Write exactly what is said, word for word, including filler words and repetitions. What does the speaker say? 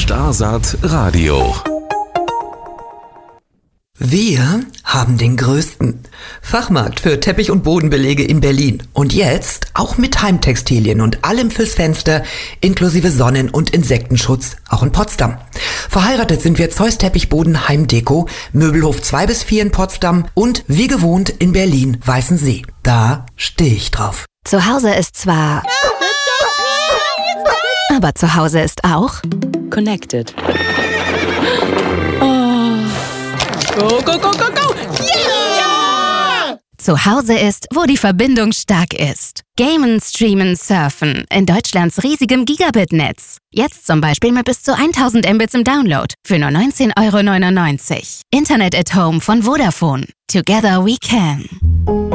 Starsaat Radio. Wir haben den größten Fachmarkt für Teppich- und Bodenbelege in Berlin. Und jetzt auch mit Heimtextilien und allem fürs Fenster, inklusive Sonnen- und Insektenschutz, auch in Potsdam. Verheiratet sind wir Zeus Teppichboden Heimdeko, Möbelhof zwei bis vier in Potsdam und wie gewohnt in Berlin Weißensee. Da stehe ich drauf. Zu Hause ist zwar... aber zu Hause ist auch... Connected. Go, go, go, go, go! Yeah! Zu Hause ist, wo die Verbindung stark ist. Gamen, streamen, surfen in Deutschlands riesigem Gigabit-Netz. Jetzt zum Beispiel mit bis zu tausend Mbits im Download für nur neunzehn Euro neunundneunzig. Internet at Home von Vodafone. Together we can.